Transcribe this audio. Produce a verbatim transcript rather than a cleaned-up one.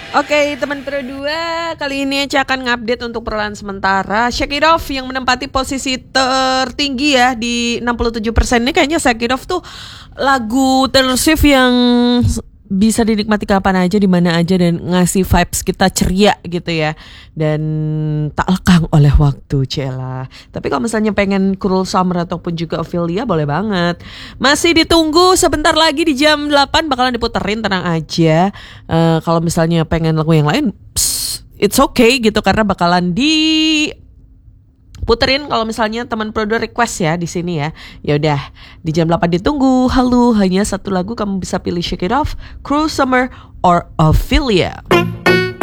Oke, teman Pro dua, kali ini Ece akan ngupdate untuk perlahan sementara Shake It Off yang menempati posisi tertinggi ya di enam puluh tujuh persen. Ini kayaknya Shake It Off tuh lagu Taylor Swift yang bisa dinikmati kapan aja, di mana aja, dan ngasih vibes kita ceria gitu ya, dan tak lekang oleh waktu, Cela. Tapi kalau misalnya pengen Cruel Summer ataupun juga Ophelia, boleh banget. Masih ditunggu, sebentar lagi di jam delapan bakalan diputerin, tenang aja. Uh, kalau misalnya pengen lagu yang lain, pss, it's okay gitu, karena bakalan di puterin kalau misalnya teman produser request ya di sini ya. Ya udah, di jam delapan ditunggu. Halo, hanya satu lagu kamu bisa pilih, Shake It Off, Cruel Summer, or Ophelia.